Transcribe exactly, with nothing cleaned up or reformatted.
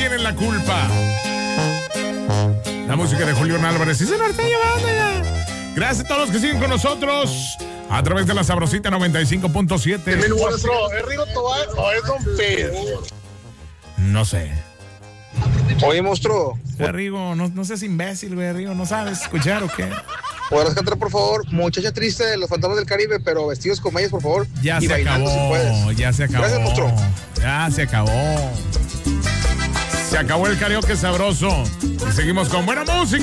tienen la culpa. La música de Julián Álvarez y se norteño banda ya. Gracias a todos los que siguen con nosotros a través de la Sabrosita noventa y cinco punto siete. ¿Es Rigo Tobar o es Don Pedro? No sé. Oye, monstruo. Eh, Rigo, no, no seas imbécil, güey, Rigo. ¿No sabes escuchar o qué? ¿Podrás cantar, por favor, Muchacha Triste de los Fantasmas del Caribe, pero vestidos con ellas, por favor? Ya y se bailando, acabó, si puedes. ya se acabó. Gracias, monstruo. Ya se acabó. Se acabó el karaoke sabroso. Y seguimos con buena música.